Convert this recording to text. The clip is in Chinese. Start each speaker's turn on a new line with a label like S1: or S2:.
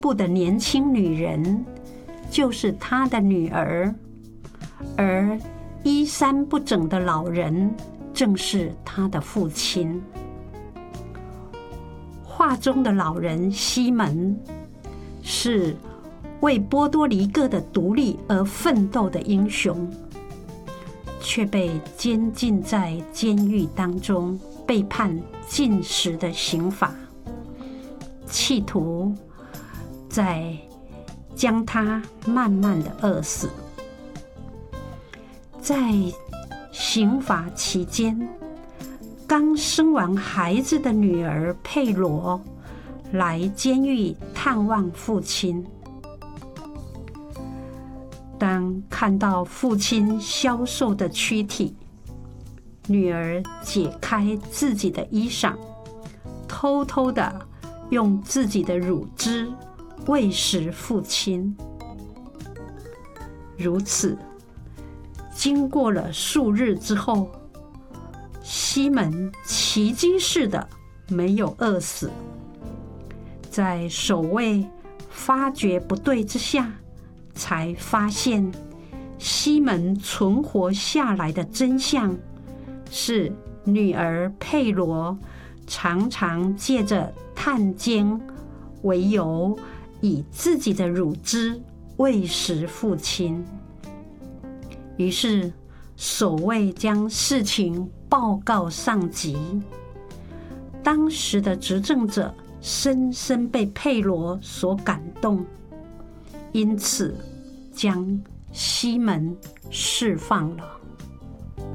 S1: 部的年轻女人就是他的女儿，而衣衫不整的老人正是他的父亲。画中的老人西门是为波多黎各的独立而奋斗的英雄，却被监禁在监狱当中，被判禁食的刑罚，企图再将他慢慢的饿死。在刑罚期间，刚生完孩子的女儿佩罗来监狱探望父亲。当看到父亲消瘦的躯体，女儿解开自己的衣裳，偷偷地用自己的乳汁喂食父亲。如此，经过了数日之后，西门奇迹似的没有饿死。在守卫发觉不对之下，才发现西门存活下来的真相是女儿佩罗常常借着探监为由，以自己的乳汁喂食父亲。于是守卫将事情报告上级，当时的执政者深深被佩罗所感动，因此将西门释放了。